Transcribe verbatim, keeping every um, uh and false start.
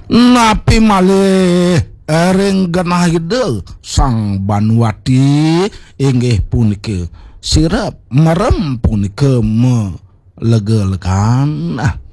Napi malih ering genah hidul sang Banuwati inggih punika sirep merem punika melega-legan.